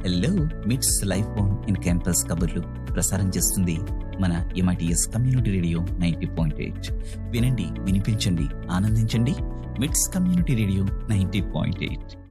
Hello, మిట్స్ life on in campus కబుర్లు ప్రసారం చేస్తుంది మన MITS కమ్యూనిటీ రేడియో 90.8. వినండి, వినిపించండి, ఆనందించండి. మిట్స్ కమ్యూనిటీ రేడియో 90.8.